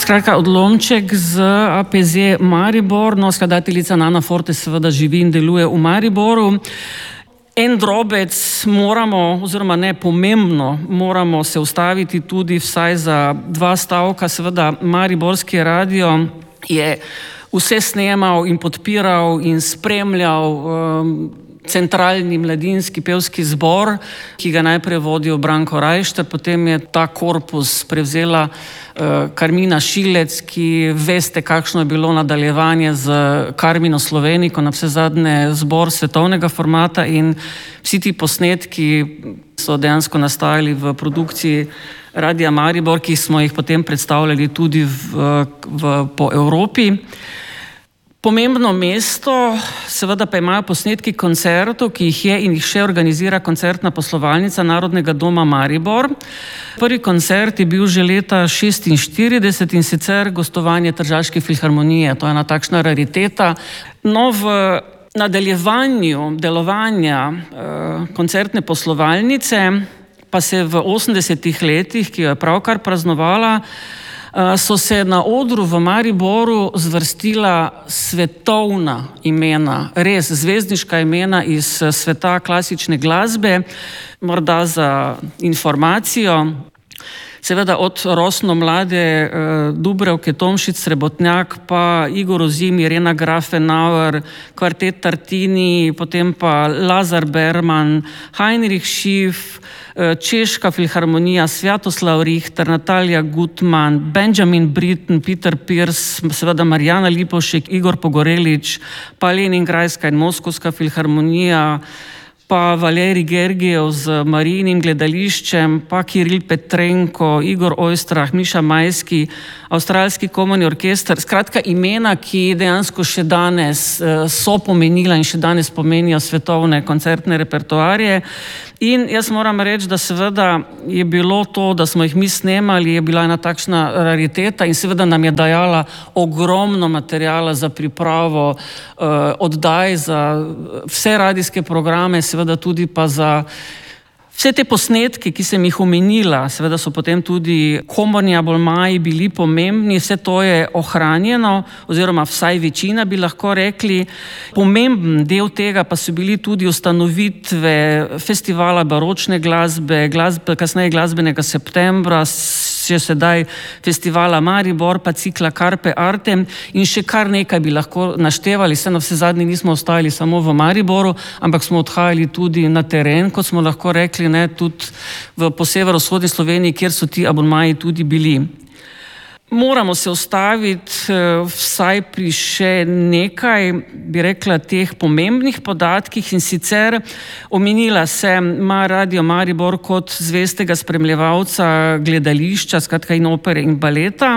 Skratka, odlomček z APZ Maribor, no, skladateljica Nana Forte seveda živi in deluje v Mariboru. En drobec moramo, oziroma ne pomembno, moramo se ustaviti tudi vsaj za 2 stavka. Seveda Mariborski radio je vse snemal in podpiral in spremljal centralni mladinski pevski zbor, ki ga najprej vodil Branko Rajšter, potem je ta korpus prevzela Karmina Šilec, ki veste, kakšno je bilo nadaljevanje z Karmino Sloveniko, navsezadnje zbor svetovnega formata, in vsi ti posnetki so dejansko nastajali v produkciji Radia Maribor, ki smo jih potem predstavljali tudi po Evropi. Pomembno mesto, seveda pa imajo posnetki koncertov, ki jih je in jih še organizira koncertna poslovalnica Narodnega doma Maribor. Prvi koncert je bil že leta 1946 in sicer gostovanje Tržaške filharmonije. To je ena takšna rariteta. No, v nadaljevanju delovanja koncertne poslovalnice pa se v 80-ih letih, ki jo je pravkar praznovala, so se na odru v Mariboru zvrstila svetovna imena, res zvezdniška imena iz sveta klasične glasbe. Morda za informacijo, seveda od rosno mlade Dubravke Tomšič Srebotnjak, pa Igor Ozim, Irena Grafenauer, kvartet Tartini, potem pa Lazar Berman, Heinrich Schiff, Češka filharmonija, Svjatoslav Richter, Natalija Gutman, Benjamin Britten, Peter Pierce, seveda Marjana Lipovšek, Igor Pogorelič, pa Leningrajska in Moskovska filharmonija, pa Valerij Gergijev z Marijinim gledališčem, pa Kiril Petrenko, Igor Ojstrah, Miša Majski, Avstralski komorni orkester. Skratka, imena, ki dejansko še danes so pomenila in še danes pomenijo svetovne koncertne repertoarje. In jaz moram reči, da seveda je bilo to, da smo jih mi snemali, je bila ena takšna rariteta in seveda nam je dajala ogromno materiala za pripravo oddaj, za vse radijske programe, seveda tudi pa za vse te posnetke, ki sem jih omenila. Seveda so potem tudi komorni abonmaji bili pomembni, vse to je ohranjeno, oziroma vsaj večina bi lahko rekli. Pomemben del tega pa so bili tudi ustanovitve festivala baročne glasbe, kasneje glasbenega septembra, še sedaj festivala Maribor, pa cikla Carpe Artem in še kar nekaj bi lahko naštevali. Se navsezadnje nismo ostajali samo v Mariboru, ampak smo odhajali tudi na teren, kot smo lahko rekli, ne, tudi po severovzhodni Sloveniji, kjer so ti abonmaji tudi bili. Moramo se ustaviti vsaj pri še nekaj, bi rekla, teh pomembnih podatkih, in sicer omenila sem Radio Maribor kot zvestega spremljevalca gledališča, skratka in opere in baleta.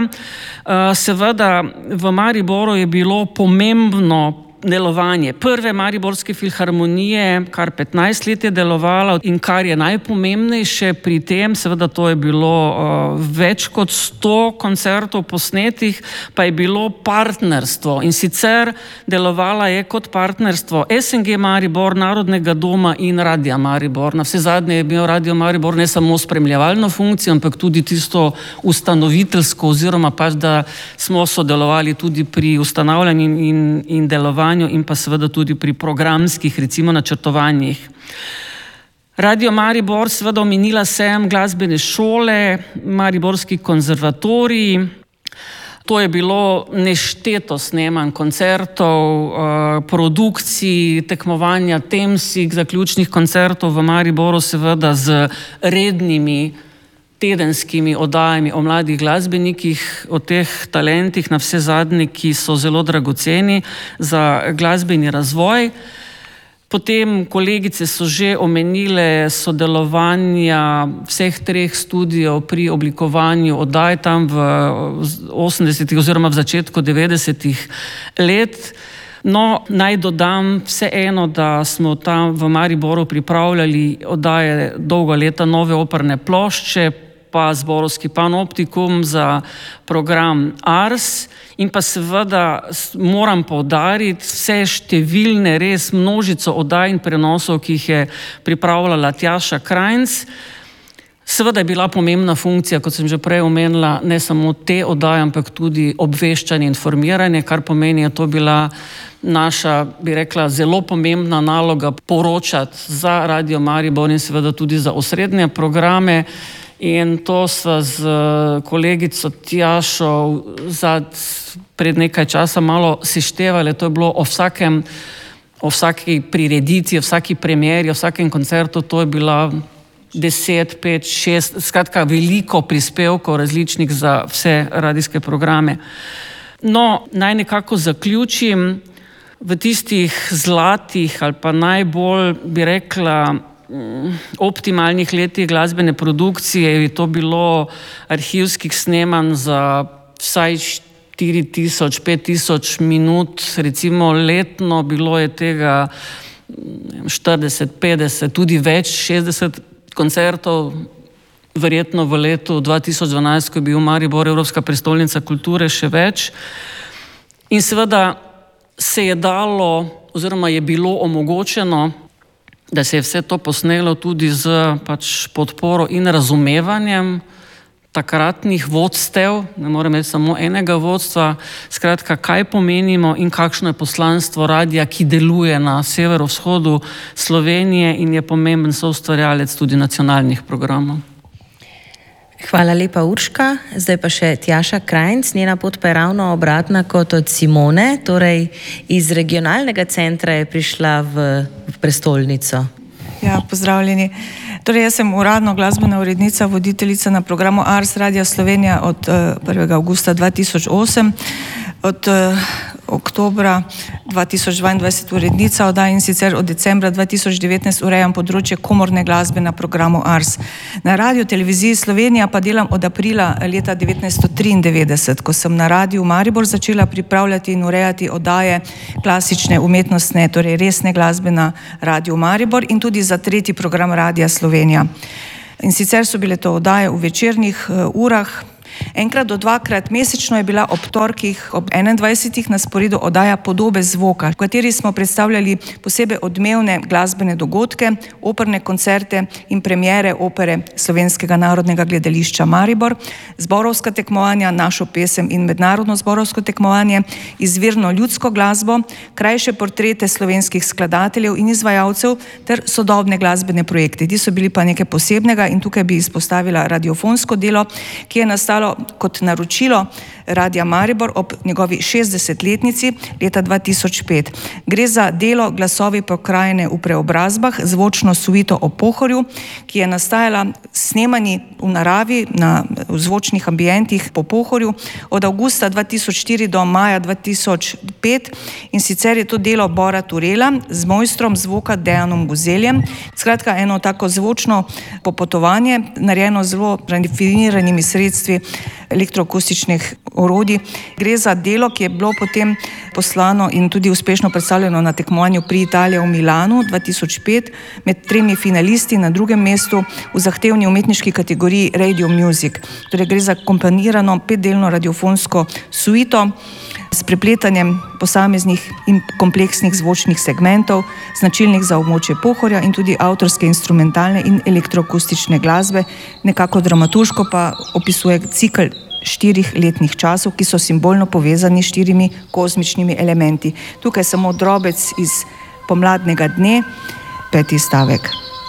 Seveda v Mariboru je bilo pomembno delovanje prve mariborske filharmonije, kar 15 let je delovala, in kar je najpomembnejše pri tem, seveda to je bilo več kot 100 koncertov posnetih, pa je bilo partnerstvo, in sicer delovala je kot partnerstvo SNG Maribor, Narodnega doma in Radia Maribor. Navsezadnje je imel Radio Maribor ne samo spremljevalno funkcijo, ampak tudi tisto ustanoviteljsko, oziroma pač, da smo sodelovali tudi pri ustanavljanju in delovanju in pa seveda tudi pri programskih, recimo, načrtovanjih. Radio Maribor, seveda omenila sem glasbene šole, Mariborski konzervatorij. To je bilo nešteto snemanj koncertov, produkcij, tekmovanja Temsig, zaključnih koncertov v Mariboru, seveda z rednimi tedenskimi oddajami o mladih glasbenikih, o teh talentih navsezadnje, ki so zelo dragoceni za glasbeni razvoj. Potem kolegice so že omenile sodelovanja vseh 3 studijev pri oblikovanju oddaj tam v 80-ih oziroma v začetku 90-ih let. No, naj dodam vseeno, da smo tam v Mariboru pripravljali oddaje dolga leta nove operne plošče, pa zborovski panoptikum za program Ars, in pa seveda moram poudariti vse številne, res množico oddaj in prenosov, ki jih je pripravljala Tjaša Krajnc. Seveda je bila pomembna funkcija, kot sem že prej omenila, ne samo te oddaje, ampak tudi obveščanje, informiranje, kar pomeni, je to bila naša, bi rekla, zelo pomembna naloga poročati za Radio Maribor in seveda tudi za osrednje programe. In to sva z kolegico Tjašo pred nekaj časa malo seštevali. To je bilo o vsaki prireditvi, o vsaki premieri, o vsakem koncertu, to je bila 10, 5, 6, skratka veliko prispevkov različnih za vse radijske programe. No, naj nekako zaključim. V tistih zlatih ali pa najbolj, bi rekla, optimalnih letih glasbene produkcije je to bilo arhivskih snemanj za vsaj 4000, 5000 minut, recimo letno, bilo je tega 40, 50, tudi več, 60 koncertov, verjetno v letu 2012, ko je bil Maribor Evropska prestolnica kulture, še več. In seveda se je dalo, oziroma je bilo omogočeno, da se je vse to posnelo tudi z podporo in razumevanjem takratnih vodstev, ne morem reči samo enega vodstva, skratka, kaj pomenimo in kakšno je poslanstvo radia, ki deluje na severovzhodu Slovenije in je pomemben soustvarjalec tudi nacionalnih programov. Hvala lepa, Urška. Zdaj pa še Tjaša Krajnc. Njena pot pa je ravno obratna kot od Simone, torej iz regionalnega centra je prišla v prestolnico. Ja, pozdravljeni. Torej, jaz sem uradno glasbena urednica, voditeljica na programu Ars Radia Slovenija od 1. avgusta 2008. Od oktobra 2022 urednica oddaj in sicer od decembra 2019 urejam področje komorne glasbe na programu Ars. Na Radio Televiziji Slovenija pa delam od aprila leta 1993, ko sem na Radiu Maribor začela pripravljati in urejati oddaje klasične umetnostne, torej resne glasbe na Radiu Maribor in tudi za tretji program Radia Slovenija. In sicer so bile to oddaje v večernih urah. Enkrat do dvakrat mesečno je bila ob torkih ob 21. na sporedu oddaja Podobe zvoka, v kateri smo predstavljali posebej odmevne glasbene dogodke, operne koncerte in premiere opere Slovenskega narodnega gledališča Maribor, zborovska tekmovanja, našo pesem in mednarodno zborovsko tekmovanje, izvirno ljudsko glasbo, krajše portrete slovenskih skladateljev in izvajalcev ter sodobne glasbene projekte. Ti so bili pa nekaj posebnega in tukaj bi izpostavila radiofonsko delo, ki je nastalo kot naročilo Radia Maribor ob njegovi 60-letnici leta 2005. Gre za delo Glasovi pokrajine v preobrazbah, zvočno suito o Pohorju, ki je nastajala snemanji v naravi, v zvočnih ambientih po Pohorju od avgusta 2004 do maja 2005 in sicer je to delo Bora Turela z mojstrom zvoka Dejanom Guzeljem. Skratka, eno tako zvočno popotovanje, narejeno zelo rafiniranimi sredstvi elektroakustičnih orodij. Gre za delo, ki je bilo potem poslano in tudi uspešno predstavljeno na tekmovanju pri Italiji v Milanu 2005 med 3 finalisti, na drugem mestu v zahtevni umetniški kategoriji Radio Music. Torej gre za komponirano 5-delno radiofonsko suito s prepletanjem posameznih in kompleksnih zvočnih segmentov, značilnih za območje Pohorja in tudi avtorske instrumentalne in elektroakustične glasbe, nekako dramaturško pa opisuje cikl 4 letnih časov, ki so simbolno povezani s 4 kozmičnimi elementi. Tukaj samo drobec iz Pomladnega dne, 5. stavek.